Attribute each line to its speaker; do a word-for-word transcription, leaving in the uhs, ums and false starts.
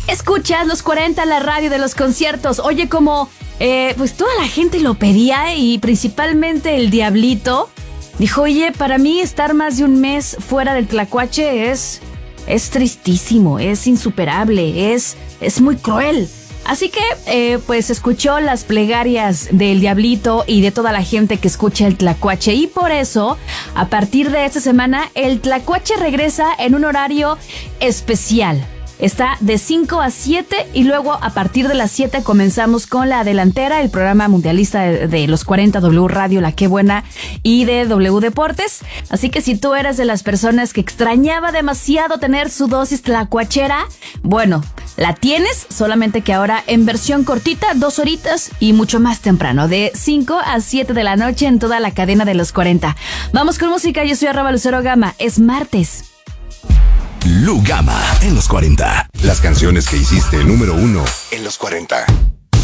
Speaker 1: Escuchas los cuarenta, la radio de los conciertos. Oye, como eh, pues toda la gente lo pedía y principalmente el Diablito dijo, oye, para mí estar más de un mes fuera del Tlacuache es, es tristísimo, es insuperable, es, es muy cruel. Así que, eh, pues escuchó las plegarias del Diablito y de toda la gente que escucha el Tlacuache. Y por eso, a partir de esta semana, el Tlacuache regresa en un horario especial. Está de cinco a siete y luego a partir de las siete comenzamos con La Delantera, el programa mundialista de, de los cuarenta, W Radio, La Qué Buena y de W Deportes. Así que si tú eres de las personas que extrañaba demasiado tener su dosis tlacuachera, bueno, la tienes, solamente que ahora en versión cortita, dos horitas y mucho más temprano, de cinco a siete de la noche en toda la cadena de los cuarenta. Vamos con música, yo soy arroba Lucero Gama, es martes.
Speaker 2: Lu Gama en los cuarenta. Las canciones que hiciste número uno en los cuarenta.